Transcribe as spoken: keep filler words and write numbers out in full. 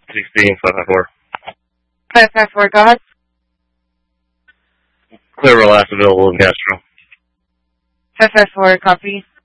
sixteen, five five four. five five four, go ahead. Clear last available in Castro. five five four, copy.